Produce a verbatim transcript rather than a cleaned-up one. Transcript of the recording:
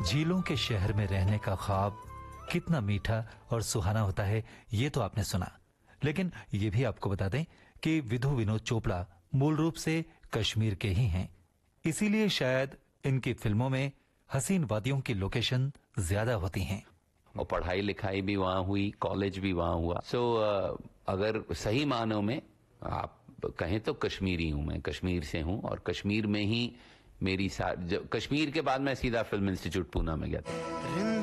झीलों के शहर में रहने का ख्वाब कितना मीठा और सुहाना होता है, ये तो आपने सुना। लेकिन ये भी आपको बता दें कि विधु विनोद चोपड़ा मूल रूप से कश्मीर के ही हैं। इसीलिए शायद इनकी फिल्मों में हसीन वादियों की लोकेशन ज्यादा होती हैं। और पढ़ाई लिखाई भी वहाँ हुई, कॉलेज भी वहाँ हुआ। सो so, अगर सही मानों में आप कहें तो कश्मीरी हूँ, मैं कश्मीर से हूँ और कश्मीर में ही मेरी सा... कश्मीर के बाद मैं सीधा फिल्म इंस्टीट्यूट पूना में गया था।